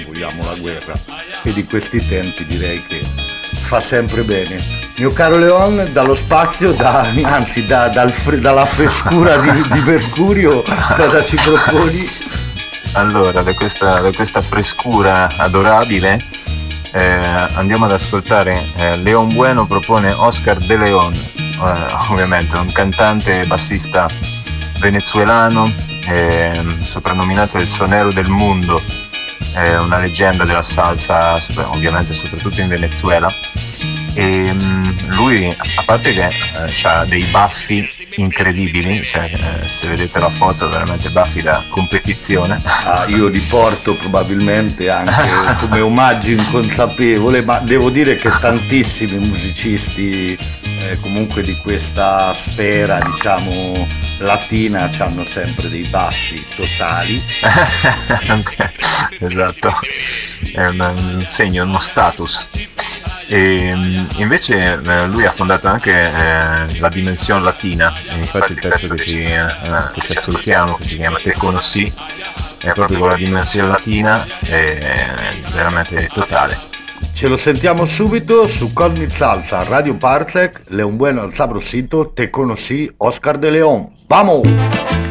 vogliamo la guerra, e di questi tempi direi che fa sempre bene. Mio caro Leon, dallo spazio, dalla frescura di Mercurio, cosa ci proponi? Allora, da questa frescura adorabile andiamo ad ascoltare Leon Bueno propone Oscar de Leon, ovviamente un cantante e bassista venezuelano, soprannominato il sonero del mondo, una leggenda della salsa, ovviamente soprattutto in Venezuela. E lui, a parte che ha dei baffi incredibili, cioè se vedete la foto, veramente baffi da competizione. Io li porto probabilmente anche come omaggio inconsapevole, ma devo dire che tantissimi musicisti comunque di questa sfera, diciamo, latina hanno sempre dei baffi totali. Esatto, è un segno, uno status. E invece lui ha fondato anche la Dimensione Latina, infatti il pezzo che ci ascoltiamo, che si chiama Te Conosci, è proprio con la Dimensione Latina, è veramente totale. Ce lo sentiamo subito su Cosmic Salsa, Radio Parsec, Leon Bueno al sabrosito, Te Conosci, Oscar de Leon. ¡Vamos!